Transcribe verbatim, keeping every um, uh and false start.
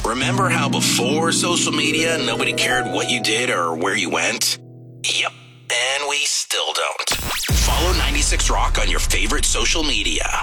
Remember how before social media, nobody cared what you did or where you went? Yep, and we still don't. Follow ninety-six Rock on your favorite social media.